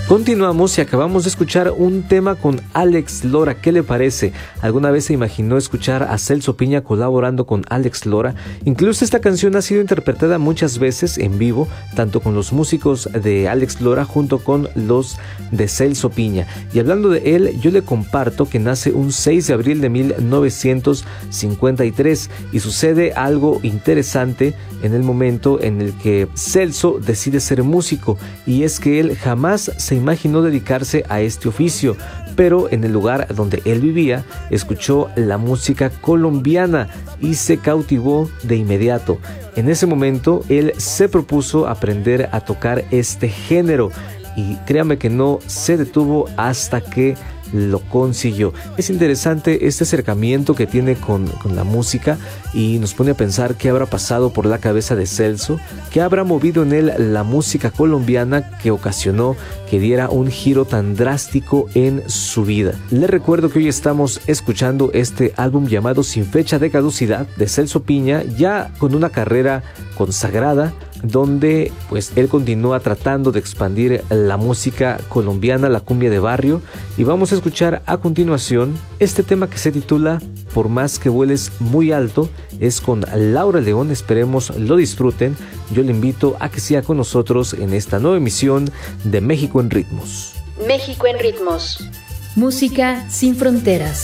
Continuamos y acabamos de escuchar un tema con Alex Lora. ¿Qué le parece? ¿Alguna vez se imaginó escuchar a Celso Piña colaborando con Alex Lora? Incluso esta canción ha sido interpretada muchas veces en vivo, tanto con los músicos de Alex Lora junto con los de Celso Piña. Y hablando de él, yo le comparto que nace un 6 de abril de 1953 y sucede algo interesante en el momento en el que Celso decide ser músico, y es que él jamás se imaginó dedicarse a este oficio, pero en el lugar donde él vivía escuchó la música colombiana y se cautivó de inmediato. En ese momento él se propuso aprender a tocar este género y créame que no se detuvo hasta que lo consiguió. Es interesante este acercamiento que tiene con la música y nos pone a pensar qué habrá pasado por la cabeza de Celso, qué habrá movido en él la música colombiana que ocasionó que diera un giro tan drástico en su vida. Les recuerdo que hoy estamos escuchando este álbum llamado Sin Fecha de Caducidad de Celso Piña, ya con una carrera consagrada, donde pues él continúa tratando de expandir la música colombiana, la cumbia de barrio, y vamos a escuchar a continuación este tema que se titula Por más que vueles muy alto. Es con Laura León, esperemos lo disfruten. Yo le invito a que siga con nosotros en esta nueva emisión de México en Ritmos. México en Ritmos. Música sin fronteras.